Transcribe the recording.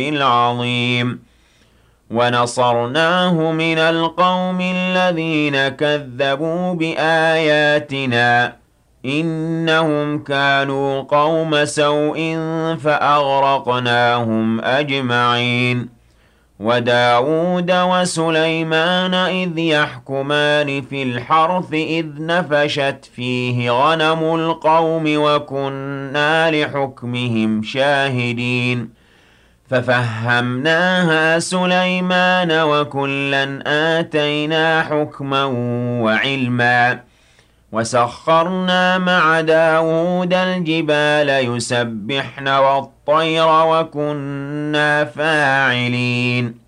العظيم ونصرناه من القوم الذين كذبوا بآياتنا إنهم كانوا قوم سوء فأغرقناهم أجمعين وداود وسليمان إذ يحكمان في الحرث إذ نفشت فيه غنم القوم وكنا لحكمهم شاهدين ففهمناها سليمان وكلا آتينا حكما وعلما وسخرنا مع داود الجبال يسبحن والطير وكنا فاعلين